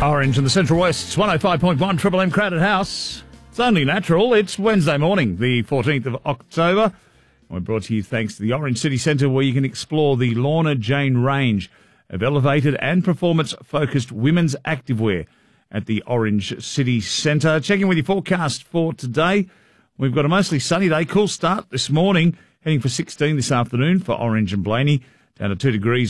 Orange in the Central West, it's 105.1 Triple M Crowded House. It's only natural. It's Wednesday morning, the 14th of October. We're brought to you thanks to the Orange City Centre, where you can explore the Lorna Jane range of elevated and performance-focused women's activewear at the Orange City Centre. Checking with your forecast for today. We've got a mostly sunny day, cool start this morning, heading for 16 this afternoon for Orange and Blaney, down to 2 degrees